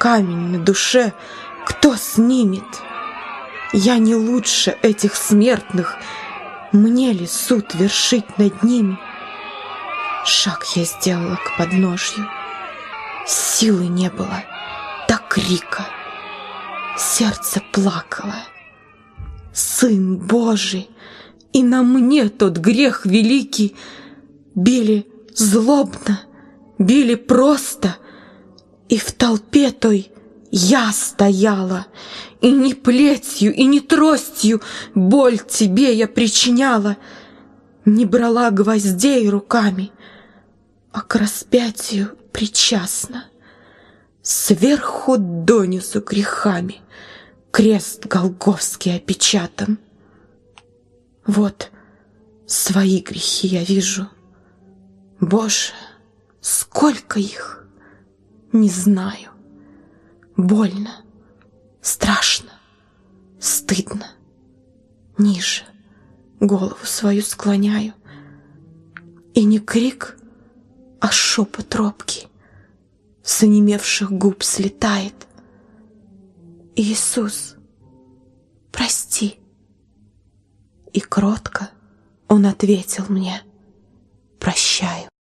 камень на душе кто снимет? Я не лучше этих смертных, мне ли суд вершить над ними? Шаг я сделала к подножью, силы не было до крика, сердце плакало. Сын Божий, и на мне тот грех великий. Били злобно, били просто, и в толпе той я стояла, и ни плетью, и ни тростью боль тебе я причиняла, не брала гвоздей руками, а к распятию причастна, сверху донизу грехами крест голгофский опечатан. Вот свои грехи я вижу, Боже, сколько их, не знаю. Больно, страшно, стыдно. Ниже голову свою склоняю, и не крик, а шепот робкий с онемевших губ слетает. Иисус, прости. И кротко Он ответил мне: прощаю.